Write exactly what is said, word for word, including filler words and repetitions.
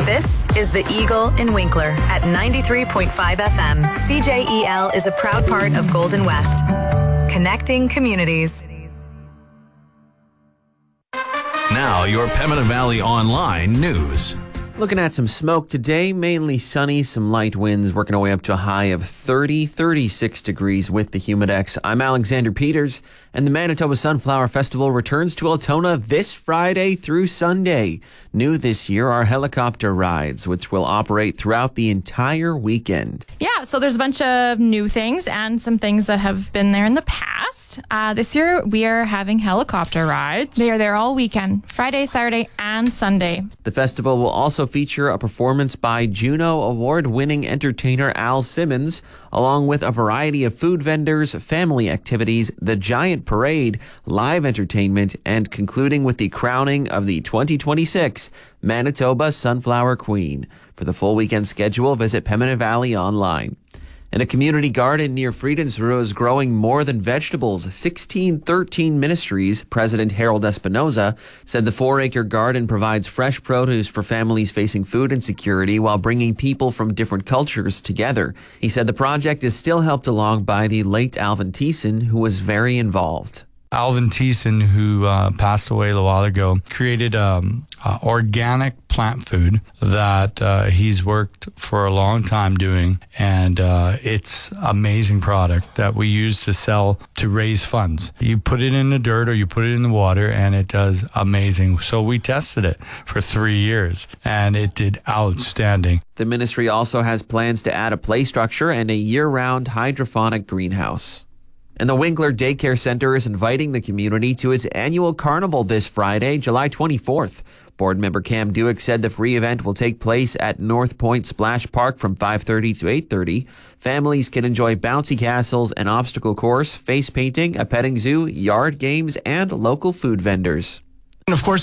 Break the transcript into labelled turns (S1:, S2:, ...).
S1: This is The Eagle in Winkler at ninety-three point five F M. C J E L is a proud part of Golden West, connecting communities.
S2: Now, your Pembina Valley Online news.
S3: Looking at some smoke today, mainly sunny, some light winds, working our way up to a high of thirty, thirty-six degrees with the Humidex. I'm Alexander Peters, and the Manitoba Sunflower Festival returns to Altona this Friday through Sunday. New this year are helicopter rides, which will operate throughout the entire weekend.
S4: Yeah, so there's a bunch of new things and some things that have been there in the past. Uh, this year, we are having helicopter rides. They are there all weekend, Friday, Saturday, and Sunday.
S3: The festival will also feature a performance by Juno Award-winning entertainer Al Simmons, along with a variety of food vendors, family activities, the giant parade, live entertainment, and concluding with the crowning of the twenty twenty-six Manitoba Sunflower Queen. For the full weekend schedule, visit Pembina Valley online. And a community garden near Friedensruhe is growing more than vegetables. sixteen thirteen Ministries President Harold Espinoza said the four-acre garden provides fresh produce for families facing food insecurity while bringing people from different cultures together. He said the project is still helped along by the late Alvin Thiessen, who was very involved.
S5: Alvin Thiessen, who uh, passed away a while ago, created um, uh, organic plant food that uh, he's worked for a long time doing, and uh, it's amazing product that we use to sell to raise funds. You put it in the dirt or you put it in the water, and it does amazing. So we tested it for three years, and it did outstanding.
S3: The ministry also has plans to add a play structure and a year-round hydroponic greenhouse. And the Winkler Daycare Center is inviting the community to its annual carnival this Friday, July twenty-fourth. Board member Cam Dewick said the free event will take place at North Point Splash Park from five thirty to eight thirty. Families can enjoy bouncy castles, an obstacle course, face painting, a petting zoo, yard games, and local food vendors.
S6: And of course,